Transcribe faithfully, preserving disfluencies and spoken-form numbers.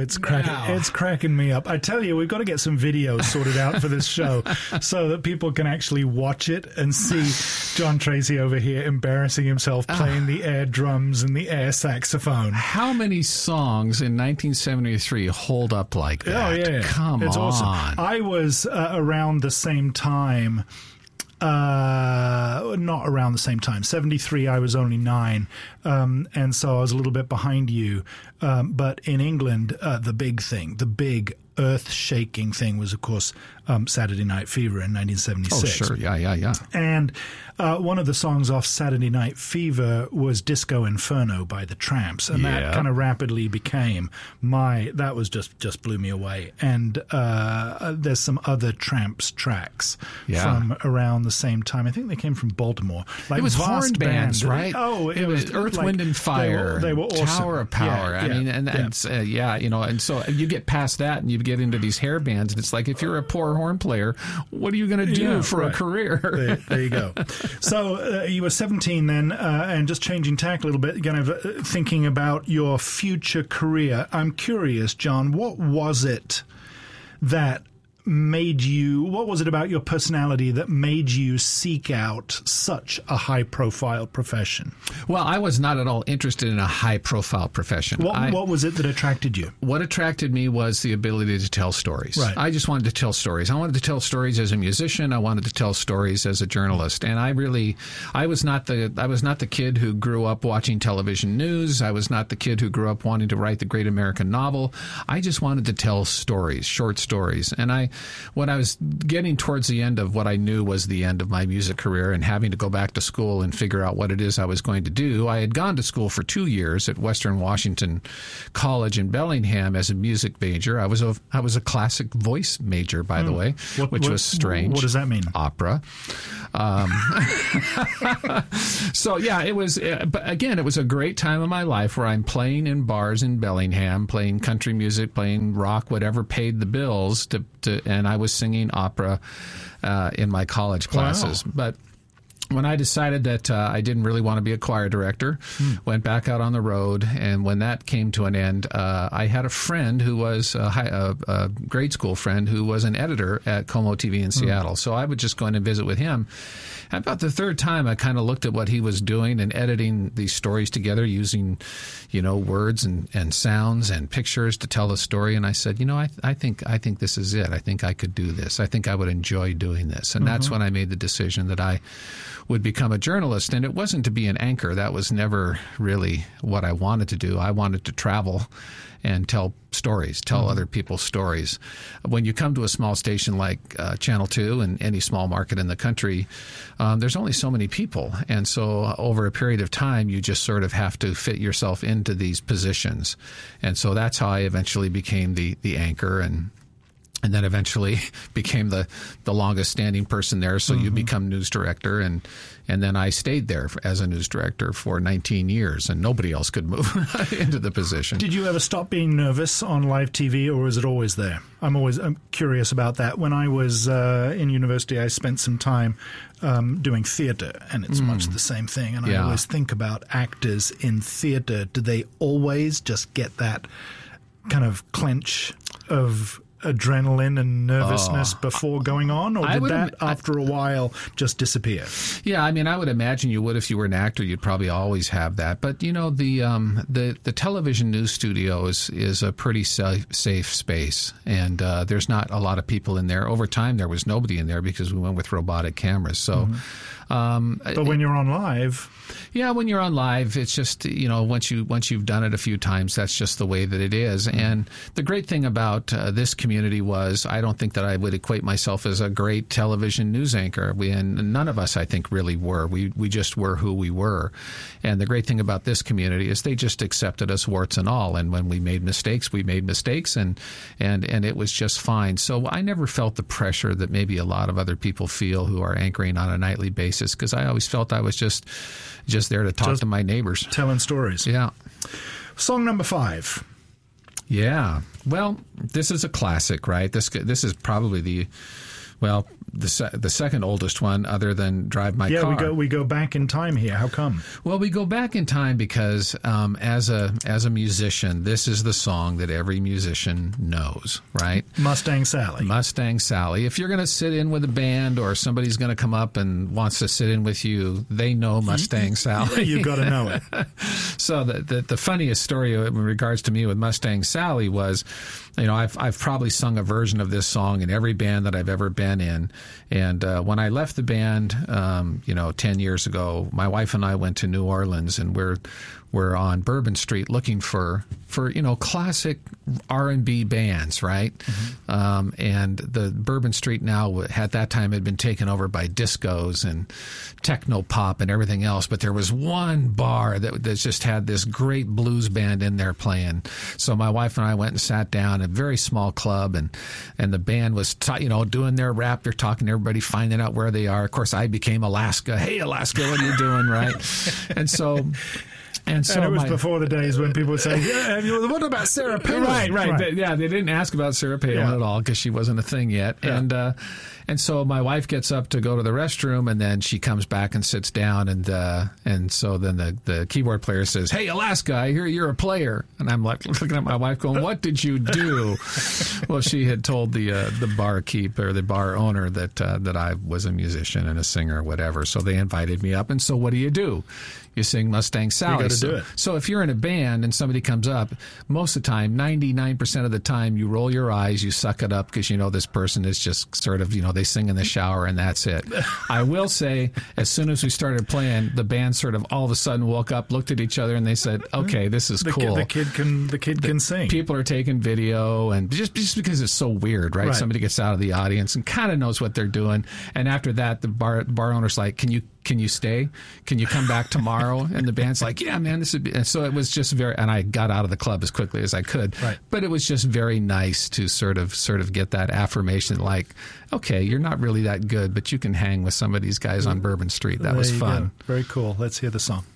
It's cracking. Now. It's cracking me up. I tell you, we've got to get some videos sorted out for this show so that people can actually watch it and see John Tracy over here embarrassing himself playing uh, the air drums and the air saxophone. How many songs in nineteen seventy-three hold up like that? Oh yeah, come it's on! Awesome. I was uh, around the same time. Uh, not around the same time. seventy-three, I was only nine, um, and so I was a little bit behind you. Um, but in England, uh, the big thing, the big earth-shaking thing was, of course, um, Saturday Night Fever in nineteen seventy-six. Oh, sure. Yeah, yeah, yeah. And uh, one of the songs off Saturday Night Fever was Disco Inferno by the Tramps, and yeah. that kind of rapidly became my, that was just, just blew me away. And uh, there's some other Tramps tracks yeah. from around the same time. I think they came from Baltimore. Like it was horn bands, band. right? Oh, it, it was, was Earth, like, Wind, and Fire. They were, they were awesome. Tower of Power. Yeah, I yeah, mean, and, yeah. and uh, yeah, you know, and so you get past that and you get into these hair bands, and it's like, if you're a poor horn player, what are you going to do yeah, for right. a career? there, there you go. So uh, you were seventeen then, uh, and just changing tack a little bit, kind of uh, thinking about your future career. I'm curious, John, what was it that made you, what was it about your personality that made you seek out such a high-profile profession? Well, I was not at all interested in a high-profile profession. What, I, what was it that attracted you? What attracted me was the ability to tell stories. Right. I just wanted to tell stories. I wanted to tell stories as a musician. I wanted to tell stories as a journalist. And I really, I was not the, I was not the kid who grew up watching television news. I was not the kid who grew up wanting to write the great American novel. I just wanted to tell stories, short stories. And I, when I was getting towards the end of what I knew was the end of my music career and having to go back to school and figure out what it is I was going to do, I had gone to school for two years at Western Washington College in Bellingham as a music major. I was a, I was a classic voice major, by mm. the way, what, which what, was strange. What does that mean? Opera. Um, so, yeah, it was, uh, but again, it was a great time of my life where I'm playing in bars in Bellingham, playing country music, playing rock, whatever paid the bills, to, to and I was singing opera uh, in my college classes. Wow. But when I decided that uh, I didn't really want to be a choir director, hmm. went back out on the road, and when that came to an end, uh, I had a friend who was a, high, a, a grade school friend who was an editor at Como T V in Seattle. Hmm. So I would just go in and visit with him. And about the third time, I kind of looked at what he was doing and editing these stories together using, you know, words and, and sounds and pictures to tell a story. And I said, you know, I, I think I think this is it. I think I could do this. I think I would enjoy doing this. And mm-hmm. that's when I made the decision that I would become a journalist. And it wasn't to be an anchor. That was never really what I wanted to do. I wanted to travel and tell stories, tell mm-hmm. other people's stories. When you come to a small station like uh, Channel two and any small market in the country, um, there's only so many people. And so uh, over a period of time, you just sort of have to fit yourself into these positions. And so that's how I eventually became the, the anchor, and and then eventually became the, the longest standing person there. So mm-hmm. you become news director, and and then I stayed there as a news director for nineteen years, and nobody else could move into the position. Did you ever stop being nervous on live T V, or was it always there? I'm always I'm curious about that. When I was uh, in university, I spent some time um, doing theater, and it's mm. much the same thing. And yeah. I always think about actors in theater. Do they always just get that kind of clench of adrenaline and nervousness oh, before going on, or did would, that after a while just disappear? Yeah, I mean, I would imagine you would. If you were an actor, you'd probably always have that. But you know, the um, the the television news studio is is a pretty safe, safe space, and uh, there's not a lot of people in there. Over time, there was nobody in there because we went with robotic cameras. So. Mm-hmm. Um, but when you're on live, yeah, when you're on live, it's just, you know, once you once you've done it a few times, that's just the way that it is. Mm-hmm. And the great thing about uh, this community was, I don't think that I would equate myself as a great television news anchor. We and none of us, I think, really were. We we just were who we were. And the great thing about this community is they just accepted us warts and all. And when we made mistakes, we made mistakes, and and and it was just fine. So I never felt the pressure that maybe a lot of other people feel who are anchoring on a nightly basis. Because I always felt I was just just there to talk just to my neighbors. Telling stories. Yeah. Song number five. Yeah. Well, this is a classic, right? This this is probably the, well, the se- the second oldest one, other than Drive My yeah, Car. Yeah, we go we go back in time here. How come? Well, we go back in time because um, as a as a musician, this is the song that every musician knows, right? Mustang Sally. Mustang Sally. If you're going to sit in with a band or somebody's going to come up and wants to sit in with you, they know Mustang Sally. You've got to know it. So the, the the funniest story in regards to me with Mustang Sally was, you know, I've I've probably sung a version of this song in every band that I've ever been in. And uh, when I left the band, um, you know, ten years ago, my wife and I went to New Orleans, and we're we're on Bourbon Street looking for for you know classic R and B bands, right? Mm-hmm. Um, and the Bourbon Street now at that time had been taken over by discos and techno pop and everything else, but there was one bar that, that just had this great blues band in there playing. So my wife and I went and sat down at a very small club, and and the band was ta- you know doing their rap. They're talking to everybody, finding out where they are. Of course, I became Alaska. Hey, Alaska, what are you doing, right? And so. And so and it was my, before the days when people would say, yeah, what about Sarah Palin? Right, right. right. They, yeah, they didn't ask about Sarah Palin yeah. at all because she wasn't a thing yet. Yeah. And uh, and so my wife gets up to go to the restroom, and then she comes back and sits down. And uh, and so then the, the keyboard player says, hey, Alaska, I hear you're a player. And I'm like looking at my wife going, what did you do? Well, she had told the uh, the barkeep or the bar owner that, uh, that I was a musician and a singer or whatever. So they invited me up. And so what do you do? You sing Mustang Sally. You got to so, do it. So if you're in a band and somebody comes up, most of the time, ninety-nine percent of the time, you roll your eyes, you suck it up because you know this person is just sort of, you know, they sing in the shower and that's it. I will say, as soon as we started playing, the band sort of all of a sudden woke up, looked at each other, and they said, okay, this is the cool. Kid, the kid can the kid the, can sing. People are taking video, and just, just because it's so weird, right? right? Somebody gets out of the audience and kind of knows what they're doing. And after that, the bar, bar owner's like, can you Can you stay? Can you come back tomorrow? And the band's like, yeah, man, this would be. And so it was just very, and I got out of the club as quickly as I could. Right. But it was just very nice to sort of, sort of get that affirmation like, okay, you're not really that good, but you can hang with some of these guys on Bourbon Street. That there was fun. Go. Very cool. Let's hear the song.